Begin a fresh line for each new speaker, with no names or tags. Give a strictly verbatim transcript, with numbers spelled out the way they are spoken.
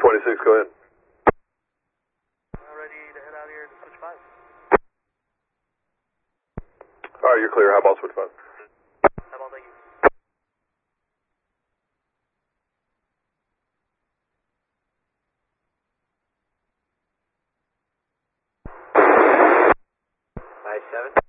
twenty-six, go ahead.
Ready to head out here to switch five.
All right, you're clear. How about switch five?
How about thank you.
Five seven.